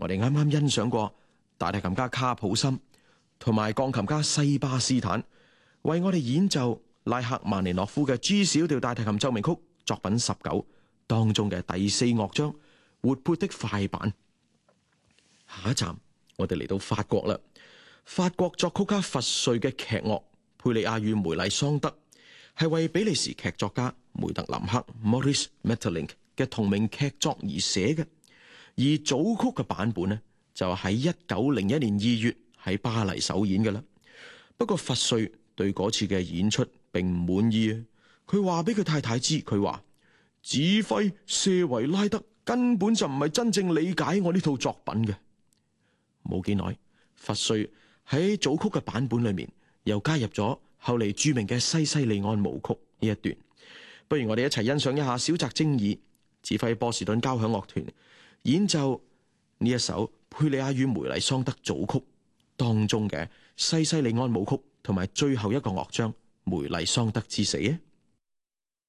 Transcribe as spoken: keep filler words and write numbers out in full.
我哋啱啱欣賞過大提琴家卡普森同埋鋼琴家西巴斯坦為我哋演奏拉赫曼尼諾夫嘅 G 小調大提琴奏鳴曲作品十九當中嘅第四樂章活潑的快板。下一站我哋嚟到法國啦，法國作曲家佛瑞嘅劇樂佩里亞與梅麗桑德係為比利時劇作家梅特林克 Maurice Maeterlinck 嘅同名劇作而寫嘅。而組曲嘅版本呢，就喺一九零一年二月喺巴黎首演嘅啦。不過佛瑞對嗰次嘅演出並唔滿意啊！佢話俾佢太太知，佢話指揮舍維拉德根本就唔係真正理解我呢套作品嘅。冇幾耐，佛瑞喺組曲嘅版本裏面又加入咗後嚟著名嘅西西里安舞曲呢一段。不如我哋一齊欣賞一下小澤征爾指揮波士頓交響樂團演奏呢一首佩里亞與梅麗桑德組曲當中嘅西西里安舞曲同埋最後一個樂章梅麗桑德之死啊！